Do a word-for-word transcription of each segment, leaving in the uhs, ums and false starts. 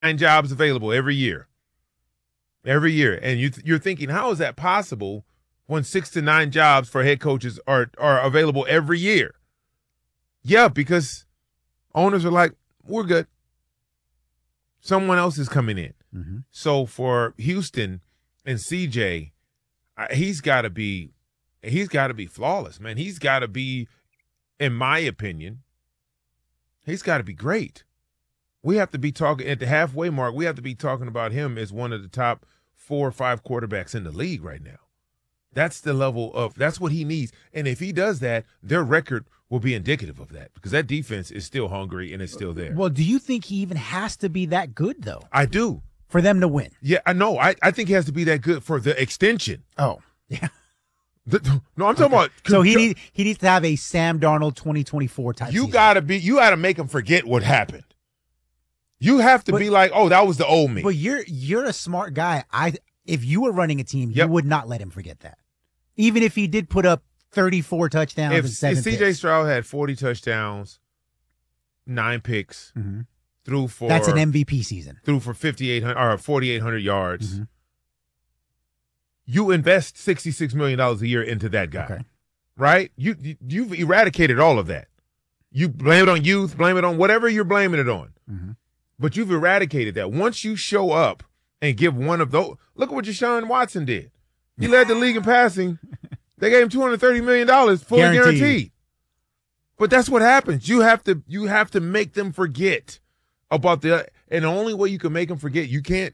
nine jobs available every year. Every year. And you, you're thinking, how is that possible when six to nine jobs for head coaches are, are available every year? Yeah, because owners are like, we're good. Someone else is coming in. Mm-hmm. So for Houston and C J, he's got to be he's got to be flawless, man. He's got to be, in my opinion, he's got to be great. We have to be talking at the halfway mark. We have to be talking about him as one of the top four or five quarterbacks in the league right now. That's the level of, that's what he needs. And if he does that, their record will be indicative of that, because that defense is still hungry and it's still there. Well, do you think he even has to be that good, though? I do. For them to win? Yeah, I know. I, I think he has to be that good for the extension. Oh, yeah. The, no, I'm talking okay. about. So he need, he needs to have a Sam Darnold twenty twenty-four type. You season. gotta be. You gotta make him forget what happened. You have to but, be like, oh, that was the old me. But you're you're a smart guy. I if you were running a team, yep. you would not let him forget that, even if he did put up thirty-four touchdowns if, and seven if C J Stroud had forty touchdowns, nine picks, mm-hmm. threw for that's an M V P season. Threw for fifty-eight hundred or forty-eight hundred yards. Mm-hmm. You invest sixty-six million dollars a year into that guy, okay. right? You, you you've eradicated all of that. You blame it on youth, blame it on whatever you're blaming it on, mm-hmm. but you've eradicated that. Once you show up and give one of those, look at what Deshaun Watson did. He led the league in passing. They gave him two hundred thirty million dollars fully guaranteed. guaranteed. But that's what happens. You have to you have to make them forget about the, and the only way you can make them forget, you can't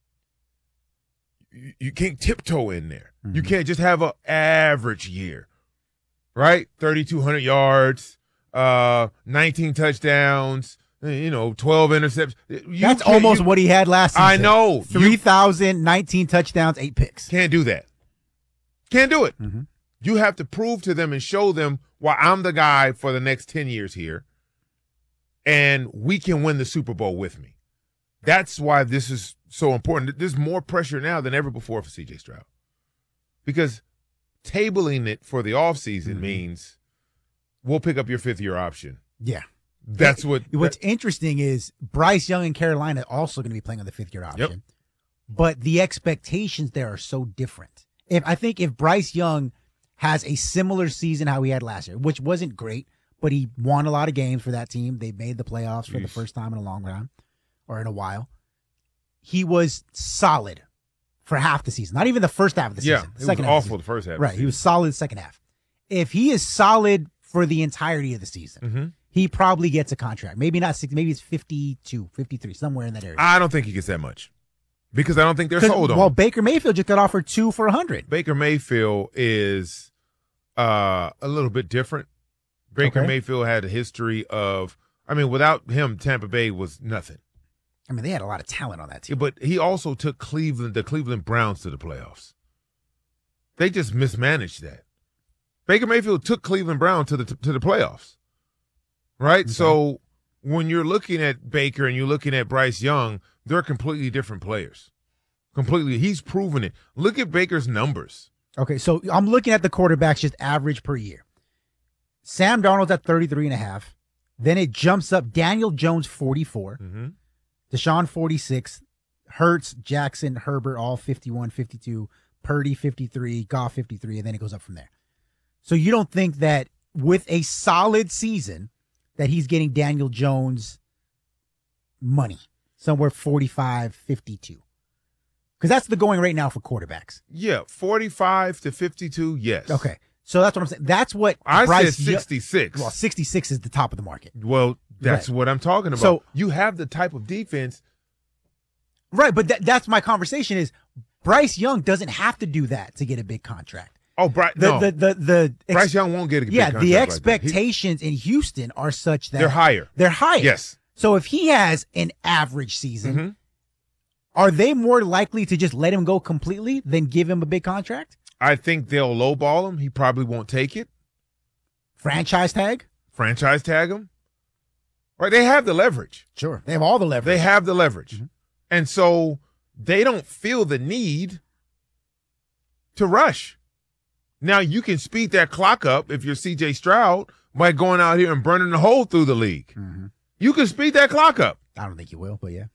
you can't tiptoe in there. Mm-hmm. You can't just have an average year, right? thirty-two hundred yards, uh, nineteen touchdowns, you know, twelve interceptions. You that's almost you, what he had last season. I know. three thousand, nineteen touchdowns, eight picks. Can't do that. Can't do it. Mm-hmm. You have to prove to them and show them why I'm the guy for the next ten years here, and we can win the Super Bowl with me. That's why this is so important. There's more pressure now than ever before for C J Stroud, because tabling it for the offseason mm-hmm. means we'll pick up your fifth-year option. Yeah. That's what. What's that, interesting is Bryce Young and Carolina are also going to be playing on the fifth-year option, yep. but the expectations there are so different. If I think if Bryce Young has a similar season how he had last year, which wasn't great, but he won a lot of games for that team. They made the playoffs for Jeez. the first time in a long time, or in a while. He was solid for half the season. Not even the first half of the yeah, season. Yeah, it second was half awful the, the first half. Right, he was solid the second half. If he is solid for the entirety of the season, mm-hmm. he probably gets a contract. Maybe not six, maybe it's fifty-two, fifty-three, somewhere in that area. I don't think he gets that much, because I don't think they're sold on. Well, Baker Mayfield just got offered two for a hundred. Baker Mayfield is uh, a little bit different. Baker okay. Mayfield had a history of, I mean, without him, Tampa Bay was nothing. I mean, they had a lot of talent on that team. But he also took Cleveland, the Cleveland Browns, to the playoffs. They just mismanaged that. Baker Mayfield took Cleveland Browns to the to the playoffs, right? Okay. So when you're looking at Baker and you're looking at Bryce Young, they're completely different players. Completely. He's proven it. Look at Baker's numbers. Okay, so I'm looking at the quarterbacks just average per year. Sam Darnold's at thirty-three and a half. Then it jumps up. Daniel Jones, forty-four. Mm-hmm. Deshaun, forty-six. Hurts, Jackson, Herbert, all fifty-one, fifty-two. Purdy, fifty-three. Goff, fifty-three. And then it goes up from there. So you don't think that with a solid season that he's getting Daniel Jones money, somewhere forty-five, fifty-two? Because that's the going right now for quarterbacks. Yeah, forty-five to fifty-two, yes. Okay. So that's what I'm saying. That's what I Bryce said sixty-six. Well, sixty-six is the top of the market. Well, that's right. what I'm talking about. So you have the type of defense. Right, but that, that's my conversation is Bryce Young doesn't have to do that to get a big contract. Oh, Bryce, the, no. the, the, the ex- Bryce Young won't get a big yeah, contract. Yeah, the like expectations he, in Houston are such that they're higher. They're higher. Yes. So if he has an average season, mm-hmm. are they more likely to just let him go completely than give him a big contract? I think they'll lowball him. He probably won't take it. Franchise tag? Franchise tag him. Right? They have the leverage. Sure. They have all the leverage. They have the leverage. Mm-hmm. And so they don't feel the need to rush. Now, you can speed that clock up if you're C J Stroud by going out here and burning the hole through the league. Mm-hmm. You can speed that clock up. I don't think you will, but yeah.